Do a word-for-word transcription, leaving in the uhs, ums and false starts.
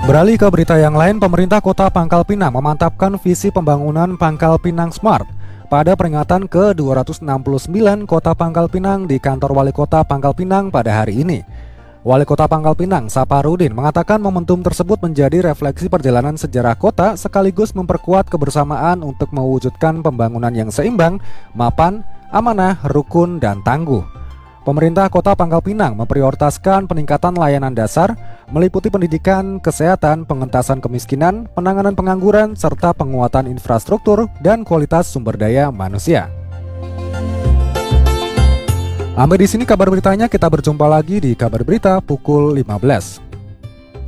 Beralih ke berita yang lain, pemerintah Kota Pangkal Pinang memantapkan visi pembangunan Pangkal Pinang Smart pada peringatan ke dua ratus enam puluh sembilan Kota Pangkal Pinang di kantor Wali Kota Pangkal Pinang pada hari ini. Wali Kota Pangkal Pinang, Saparudin, mengatakan momentum tersebut menjadi refleksi perjalanan sejarah kota sekaligus memperkuat kebersamaan untuk mewujudkan pembangunan yang seimbang, mapan, amanah, rukun, dan tangguh. Pemerintah Kota Pangkal Pinang memprioritaskan peningkatan layanan dasar, meliputi pendidikan, kesehatan, pengentasan kemiskinan, penanganan pengangguran, serta penguatan infrastruktur dan kualitas sumber daya manusia. Sampai di sini kabar beritanya, kita berjumpa lagi di kabar berita pukul lima belas.